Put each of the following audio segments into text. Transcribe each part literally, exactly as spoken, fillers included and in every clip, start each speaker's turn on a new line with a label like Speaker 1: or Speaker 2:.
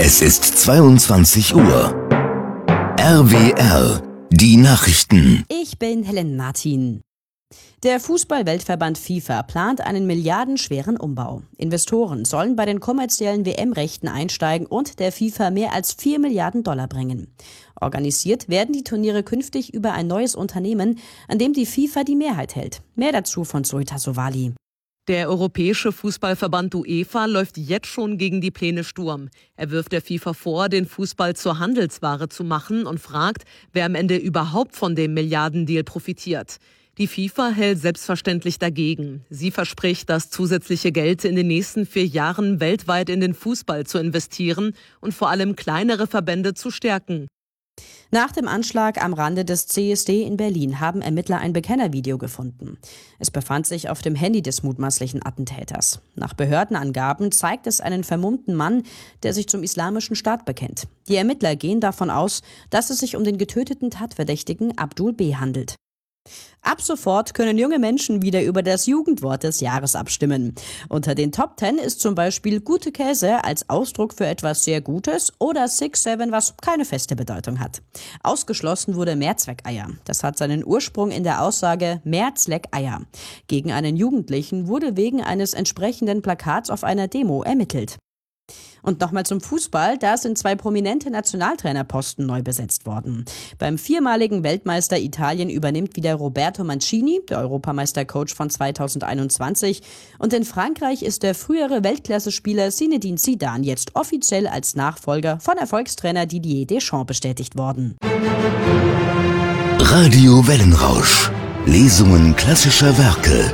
Speaker 1: Es ist zweiundzwanzig Uhr. R W R, die Nachrichten.
Speaker 2: Ich bin Helen Martin. Der Fußball-Weltverband FIFA plant einen milliardenschweren Umbau. Investoren sollen bei den kommerziellen W M-Rechten einsteigen und der FIFA mehr als vier Milliarden Dollar bringen. Organisiert werden die Turniere künftig über ein neues Unternehmen, an dem die FIFA die Mehrheit hält. Mehr dazu von Zoita Sowali.
Speaker 3: Der europäische Fußballverband UEFA läuft jetzt schon gegen die Pläne Sturm. Er wirft der FIFA vor, den Fußball zur Handelsware zu machen und fragt, wer am Ende überhaupt von dem Milliardendeal profitiert. Die FIFA hält selbstverständlich dagegen. Sie verspricht, das zusätzliche Geld in den nächsten vier Jahren weltweit in den Fußball zu investieren und vor allem kleinere Verbände zu stärken.
Speaker 2: Nach dem Anschlag am Rande des C S D in Berlin haben Ermittler ein Bekennervideo gefunden. Es befand sich auf dem Handy des mutmaßlichen Attentäters. Nach Behördenangaben zeigt es einen vermummten Mann, der sich zum Islamischen Staat bekennt. Die Ermittler gehen davon aus, dass es sich um den getöteten Tatverdächtigen Abdul B. handelt. Ab sofort können junge Menschen wieder über das Jugendwort des Jahres abstimmen. Unter den Top Ten ist zum Beispiel gute Käse als Ausdruck für etwas sehr Gutes oder Six Seven, was keine feste Bedeutung hat. Ausgeschlossen wurde Mehrzweckeier. Das hat seinen Ursprung in der Aussage Merz leck Eier. Gegen einen Jugendlichen wurde wegen eines entsprechenden Plakats auf einer Demo ermittelt. Und nochmal zum Fußball, da sind zwei prominente Nationaltrainerposten neu besetzt worden. Beim viermaligen Weltmeister Italien übernimmt wieder Roberto Mancini, der Europameistercoach von zweitausendeinundzwanzig. Und in Frankreich ist der frühere Weltklasse-Spieler Zinedine Zidane jetzt offiziell als Nachfolger von Erfolgstrainer Didier Deschamps bestätigt worden.
Speaker 1: Radio Wellenrausch. Lesungen klassischer Werke.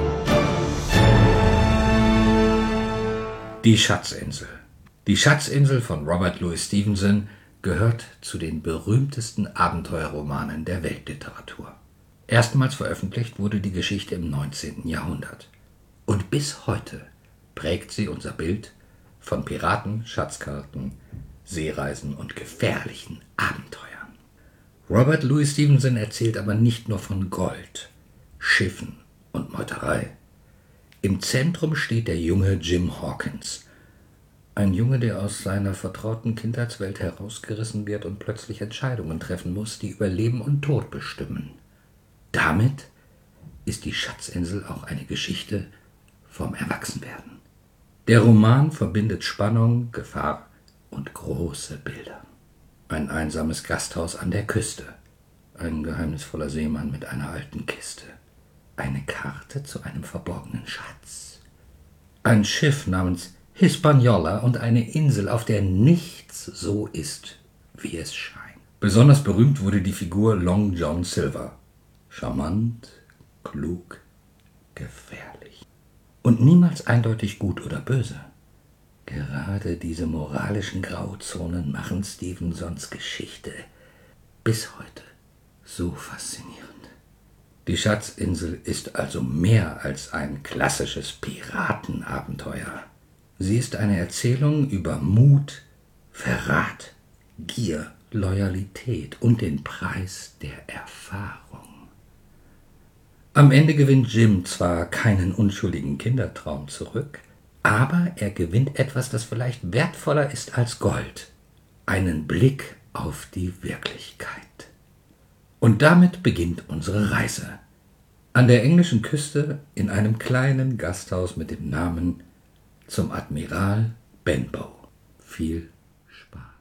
Speaker 4: Die Schatzinsel. Die Schatzinsel von Robert Louis Stevenson gehört zu den berühmtesten Abenteuerromanen der Weltliteratur. Erstmals veröffentlicht wurde die Geschichte im neunzehnten Jahrhundert. Und bis heute prägt sie unser Bild von Piraten, Schatzkarten, Seereisen und gefährlichen Abenteuern. Robert Louis Stevenson erzählt aber nicht nur von Gold, Schiffen und Meuterei. Im Zentrum steht der junge Jim Hawkins, ein Junge, der aus seiner vertrauten Kindheitswelt herausgerissen wird und plötzlich Entscheidungen treffen muss, die über Leben und Tod bestimmen. Damit ist die Schatzinsel auch eine Geschichte vom Erwachsenwerden. Der Roman verbindet Spannung, Gefahr und große Bilder. Ein einsames Gasthaus an der Küste, ein geheimnisvoller Seemann mit einer alten Kiste, eine Karte zu einem verborgenen Schatz, ein Schiff namens Hispaniola und eine Insel, auf der nichts so ist, wie es scheint. Besonders berühmt wurde die Figur Long John Silver. Charmant, klug, gefährlich. Und niemals eindeutig gut oder böse. Gerade diese moralischen Grauzonen machen Stevensons Geschichte bis heute so faszinierend. Die Schatzinsel ist also mehr als ein klassisches Piratenabenteuer. Sie ist eine Erzählung über Mut, Verrat, Gier, Loyalität und den Preis der Erfahrung. Am Ende gewinnt Jim zwar keinen unschuldigen Kindertraum zurück, aber er gewinnt etwas, das vielleicht wertvoller ist als Gold: einen Blick auf die Wirklichkeit. Und damit beginnt unsere Reise. An der englischen Küste in einem kleinen Gasthaus mit dem Namen Zum Admiral Benbow. Viel Spaß.